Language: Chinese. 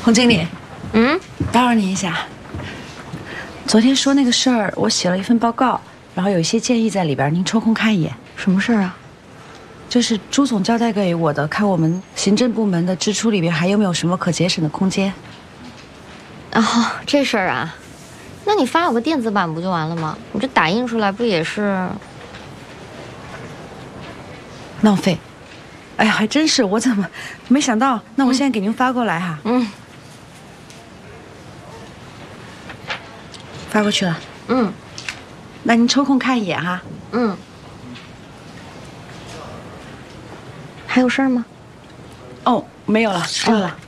洪经理，打扰您一下。昨天说那个事儿，我写了一份报告，然后有一些建议在里边，您抽空看一眼。 什么事儿啊？ 就是朱总交代给我的，看我们行政部门的支出里边还有没有什么可节省的空间。 哦，这事儿啊，那你发我个电子版不就完了吗？你这打印出来不也是浪费？哎呀，还真是，我怎么没想到？那我现在给您发过来哈。发过去了。那您抽空看一眼哈。 还有事儿吗？ 哦，没有了，没有了。